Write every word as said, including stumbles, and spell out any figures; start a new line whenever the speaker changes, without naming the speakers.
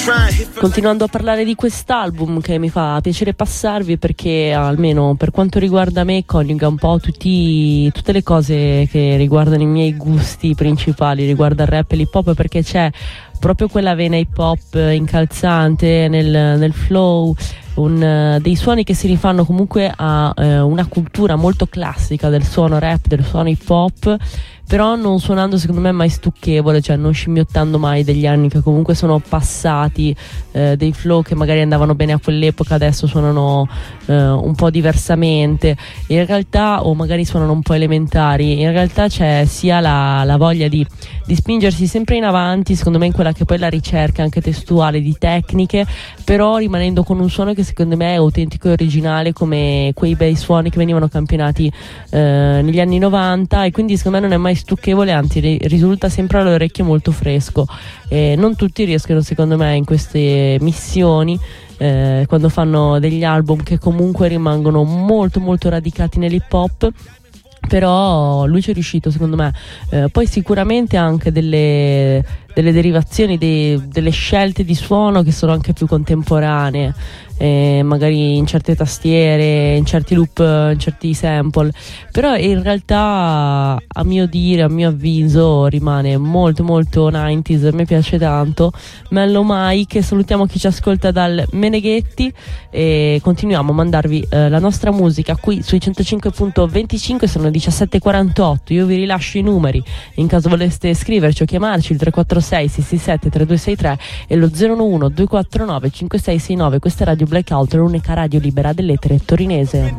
Continuando a parlare di quest'album che mi fa piacere passarvi, perché almeno per quanto riguarda me coniuga un po' tutti, tutte le cose che riguardano i miei gusti principali, riguarda il rap e l'hip hop, perché c'è proprio quella vena hip hop incalzante nel, nel flow, un, dei suoni che si rifanno comunque a eh, una cultura molto classica del suono rap, del suono hip hop, però non suonando secondo me mai stucchevole, cioè non scimmiottando mai degli anni che comunque sono passati, eh, dei flow che magari andavano bene a quell'epoca adesso suonano eh, un po' diversamente in realtà, o magari suonano un po' elementari. In realtà c'è sia la, la voglia di, di spingersi sempre in avanti, secondo me, in quella che poi è la ricerca anche testuale di tecniche, però rimanendo con un suono che secondo me è autentico e originale, come quei bei suoni che venivano campionati eh, negli anni novanta, e quindi secondo me non è mai stucchevole, anzi ri- risulta sempre all'orecchio molto fresco. Eh, non tutti riescono secondo me in queste missioni, eh, quando fanno degli album che comunque rimangono molto molto radicati nell'hip hop, però lui ci è riuscito secondo me. Eh, poi sicuramente anche delle, delle derivazioni, dei, delle scelte di suono che sono anche più contemporanee, eh, magari in certe tastiere, in certi loop, in certi sample, però in realtà a mio dire, a mio avviso rimane molto molto novanta, a me piace tanto. Mellow Mike, salutiamo chi ci ascolta dal Meneghetti e continuiamo a mandarvi eh, la nostra musica qui sui centocinque virgola venticinque. Sono le diciassette e quarantotto, io vi rilascio i numeri in caso voleste scriverci o chiamarci, il tre quattro sei sei sei sette tre due sei tre e lo zero uno uno due quattro nove cinque sei sei nove. Questa è Radio Blackout, l'unica radio libera dell'etere torinese.